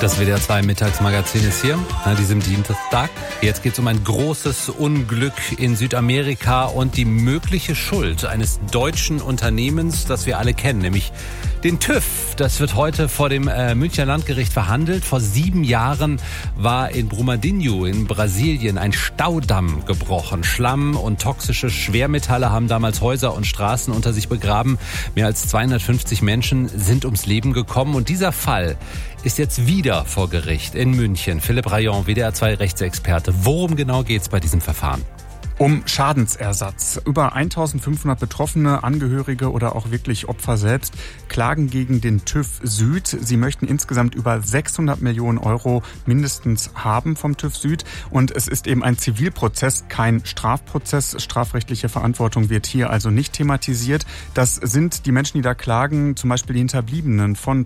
Das WDR 2 Mittagsmagazin ist hier, an diesem Dienstag. Jetzt geht es um ein großes Unglück in Südamerika und die mögliche Schuld eines deutschen Unternehmens, das wir alle kennen, nämlich den TÜV. Das wird heute vor dem Münchner Landgericht verhandelt. Vor 7 Jahren war in Brumadinho in Brasilien ein Staudamm gebrochen. Schlamm und toxische Schwermetalle haben damals Häuser und Straßen unter sich begraben. Mehr als 250 Menschen sind ums Leben gekommen. Und dieser Fall ist jetzt wieder vor Gericht in München. Philipp Rayon, WDR 2 Rechtsexperte. Worum genau geht es bei diesem Verfahren? Um Schadensersatz. Über 1500 Betroffene, Angehörige oder auch wirklich Opfer selbst klagen gegen den TÜV Süd. Sie möchten insgesamt über 600 Millionen Euro mindestens haben vom TÜV Süd. Und es ist eben ein Zivilprozess, kein Strafprozess. Strafrechtliche Verantwortung wird hier also nicht thematisiert. Das sind die Menschen, die da klagen, zum Beispiel die Hinterbliebenen von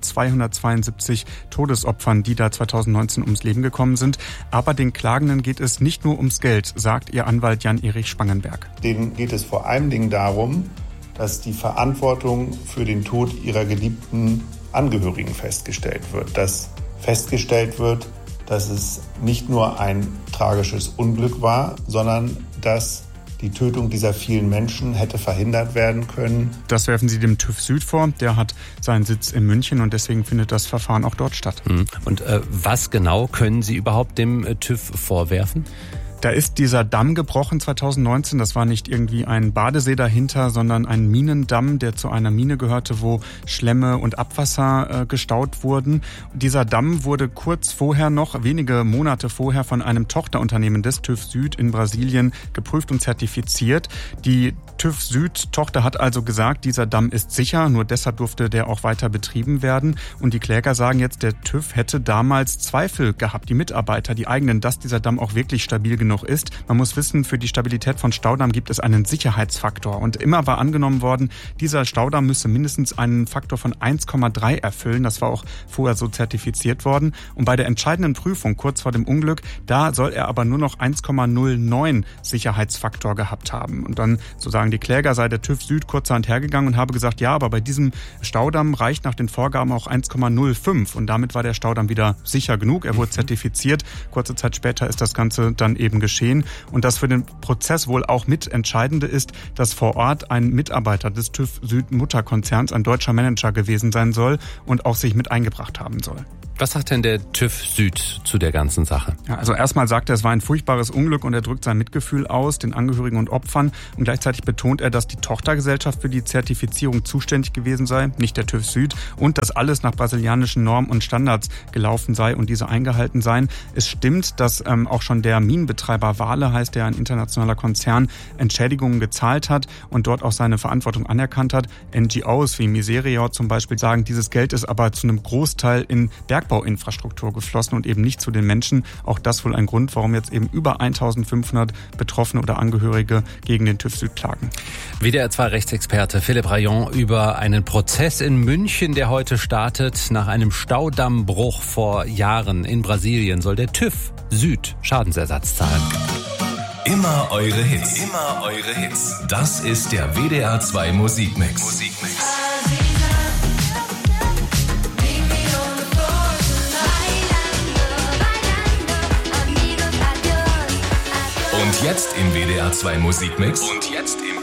272 Todesopfern, die da 2019 ums Leben gekommen sind. Aber den Klagenden geht es nicht nur ums Geld, sagt ihr Anwalt Jan-Erich Spangenberg. Denen geht es vor allen Dingen darum, dass die Verantwortung für den Tod ihrer geliebten Angehörigen festgestellt wird. Dass festgestellt wird, dass es nicht nur ein tragisches Unglück war, sondern dass die Tötung dieser vielen Menschen hätte verhindert werden können. Das werfen sie dem TÜV Süd vor. Der hat seinen Sitz in München und deswegen findet das Verfahren auch dort statt. Und was genau können Sie überhaupt dem TÜV vorwerfen? Da ist dieser Damm gebrochen 2019. Das war nicht irgendwie ein Badesee dahinter, sondern ein Minendamm, der zu einer Mine gehörte, wo Schlemme und Abwasser gestaut wurden. Dieser Damm wurde kurz vorher noch, wenige Monate vorher, von einem Tochterunternehmen des TÜV Süd in Brasilien geprüft und zertifiziert. Die TÜV Süd-Tochter hat also gesagt, dieser Damm ist sicher, nur deshalb durfte der auch weiter betrieben werden. Und die Kläger sagen jetzt, der TÜV hätte damals Zweifel gehabt, die Mitarbeiter, die eigenen, dass dieser Damm auch wirklich stabil genug ist. Man muss wissen, für die Stabilität von Staudamm gibt es einen Sicherheitsfaktor. Und immer war angenommen worden, dieser Staudamm müsse mindestens einen Faktor von 1,3 erfüllen. Das war auch vorher so zertifiziert worden. Und bei der entscheidenden Prüfung, kurz vor dem Unglück, da soll er aber nur noch 1,09 Sicherheitsfaktor gehabt haben. Und dann, so sagen die Kläger, sei der TÜV Süd kurzerhand hergegangen und habe gesagt, ja, aber bei diesem Staudamm reicht nach den Vorgaben auch 1,05. Und damit war der Staudamm wieder sicher genug. Er wurde zertifiziert. Kurze Zeit später ist das Ganze dann eben geschehen. Und das für den Prozess wohl auch mitentscheidende ist, dass vor Ort ein Mitarbeiter des TÜV Süd Mutterkonzerns, ein deutscher Manager gewesen sein soll und auch sich mit eingebracht haben soll. Was sagt denn der TÜV Süd zu der ganzen Sache? Ja, also erstmal sagt er, es war ein furchtbares Unglück und er drückt sein Mitgefühl aus, den Angehörigen und Opfern. Und gleichzeitig betont er, dass die Tochtergesellschaft für die Zertifizierung zuständig gewesen sei, nicht der TÜV Süd, und dass alles nach brasilianischen Normen und Standards gelaufen sei und diese eingehalten seien. Es stimmt, dass auch schon der Minenbetreiber Vale, heißt der, ein internationaler Konzern, Entschädigungen gezahlt hat und dort auch seine Verantwortung anerkannt hat. NGOs wie Miseria zum Beispiel sagen, dieses Geld ist aber zu einem Großteil in Bergbauinfrastruktur geflossen und eben nicht zu den Menschen. Auch das wohl ein Grund, warum jetzt eben über 1500 Betroffene oder Angehörige gegen den TÜV Süd klagen. WDR 2 Rechtsexperte Philipp Rayon über einen Prozess in München, der heute startet. Nach einem Staudammbruch vor Jahren in Brasilien soll der TÜV Süd Schadensersatz zahlen. Immer eure Hits. Immer eure Hits. Das ist der WDR 2 Musikmix. Und jetzt im WDR 2 Musikmix.